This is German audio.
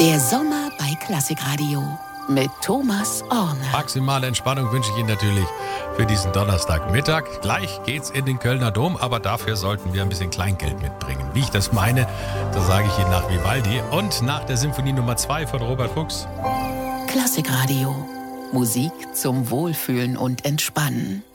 Der Sommer bei Klassikradio mit Thomas Orne. Maximale Entspannung wünsche ich Ihnen natürlich für diesen Donnerstagmittag. Gleich geht's in den Kölner Dom, aber dafür sollten wir ein bisschen Kleingeld mitbringen. Wie ich das meine, das sage ich Ihnen nach Vivaldi und nach der Symphonie Nummer 2 von Robert Fuchs. Klassikradio. Musik zum Wohlfühlen und Entspannen.